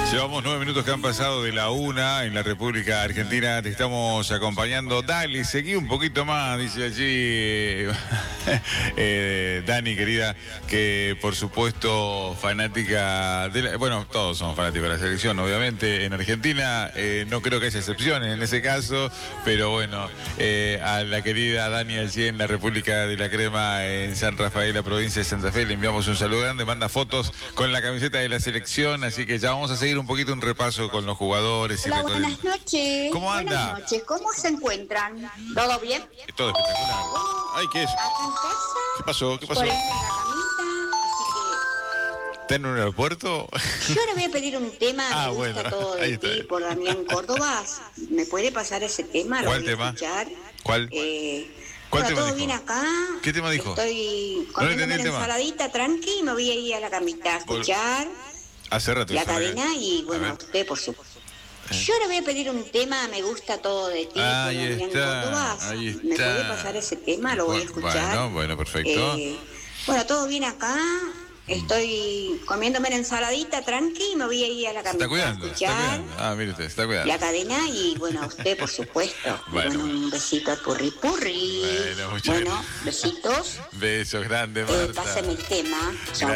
Llevamos 9 minutos que han pasado de la 1 en la República Argentina. Te estamos acompañando. Dale, seguí un poquito más, dice allí Dani, querida, que por supuesto fanática de la... Bueno, todos somos fanáticos de la selección, obviamente, en Argentina. No creo que haya excepciones en ese caso, pero bueno, a la querida Dani allí en la República de la Crema, en San Rafael, la provincia de Santa Fe, le enviamos un saludo grande. Manda fotos con la camiseta de la selección, así que ya vamos a seguir un poquito un repaso con los jugadores. Hola, buenas noches. ¿Cómo anda? Buenas noches, ¿cómo se encuentran? ¿Todo bien? Todo espectacular. Ay, ¿qué es? Acá en casa. ¿Qué pasó? ¿Qué pasó? Por ahí en la camita, ¿Está en un aeropuerto? así que... Yo le voy a pedir un tema, me gusta bueno, todo ahí de está. ti, por Damián Córdoba. ¿Me puede pasar ese tema? Lo ¿Cuál voy a tema? escuchar. ¿Cuál? ¿Cuál Bueno, tema todo dijo? bien acá. ¿Qué tema dijo? Estoy No comiéndome entendí el una tema. ensaladita tranqui y me voy a ir a la camita a escuchar Hace rato. la está acá. cadena y A bueno, ver. a usted por supuesto. Yo le voy a pedir un tema, me gusta todo de ti, por Ahí Damián está, Córdoba. ahí ¿Me está. puede pasar ese tema? Lo voy a escuchar. Bueno, perfecto. Bueno, todo bien acá. Estoy comiéndome la ensaladita tranqui y me voy a ir a la Se camita está cuidando, a está escuchar cuidando. Ah, mire usted, está cuidando. la cadena y bueno, a usted por supuesto. Y Bueno. un besito al purri purri. Bueno, muchas Bueno, gracias. besitos. Besos grandes, Marta. Pásame el tema. Chau.